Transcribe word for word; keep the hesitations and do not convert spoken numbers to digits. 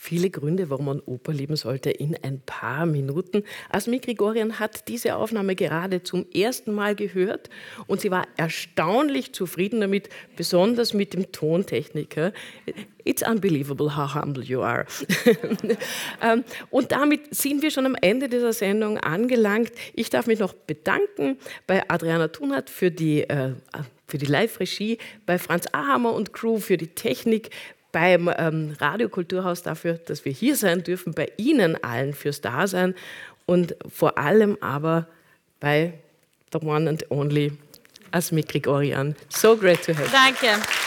viele Gründe, warum man Oper lieben sollte, in ein paar Minuten. Asmik Grigoryan hat diese Aufnahme gerade zum ersten Mal gehört und sie war erstaunlich zufrieden damit, besonders mit dem Tontechniker. It's unbelievable how humble you are. Und damit sind wir schon am Ende dieser Sendung angelangt. Ich darf mich noch bedanken bei Adriana Thunert für die, äh, für die Live-Regie, bei Franz Ahammer und Crew für die Technik, beim ähm, Radio Kulturhaus dafür, dass wir hier sein dürfen, bei Ihnen allen fürs Dasein und vor allem aber bei the one and only Asmik Grigoryan. So great to have you. Danke.